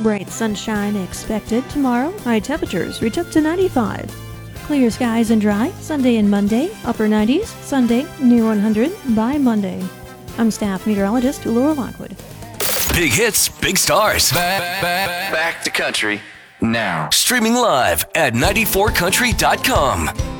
Bright sunshine expected tomorrow. High temperatures reach up to 95. Clear skies and dry Sunday and Monday. Upper 90s. Sunday near 100 by Monday. I'm staff meteorologist Laura Lockwood. Big hits, big stars. Back to country now. Streaming live at 94country.com.